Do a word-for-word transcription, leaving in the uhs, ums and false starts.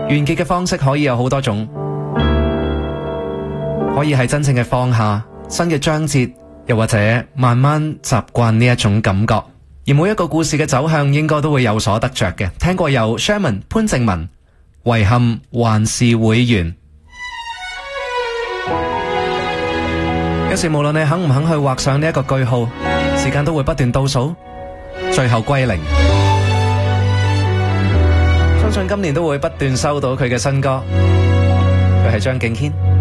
完結嘅方式可以有好多種，可以係真正嘅放下，新嘅章節，又或者慢慢習慣呢一種感覺。而每一個故事嘅走向應該都會有所得着嘅。聽過由 Sherman 潘靜文，遺憾還是會完。有時無論你肯唔肯去畫上呢一個句號，時間都會不斷倒數，最後歸零。相信今年都會不斷收到佢嘅新歌，佢係張敬軒。